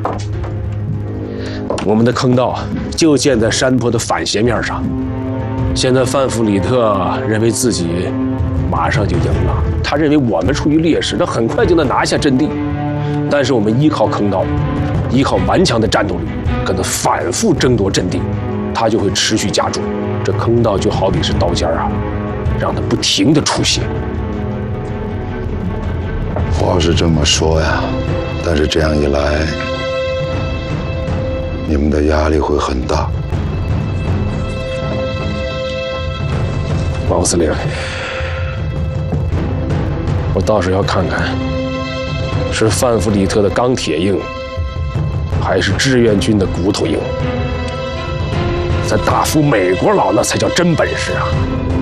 我们的坑道就建在山坡的反斜面上。现在范弗里特认为自己马上就赢了，他认为我们处于劣势，他很快就能拿下阵地。但是我们依靠坑道，依靠顽强的战斗力，跟他反复争夺阵地，他就会持续加重。这坑道就好比是刀尖啊，让他不停地出血。 话是这么说呀，但是这样一来，你们的压力会很大。 王司令，我倒是要看看，是范弗里特的钢铁硬，还是志愿军的骨头硬。咱打服美国佬那才叫真本事啊！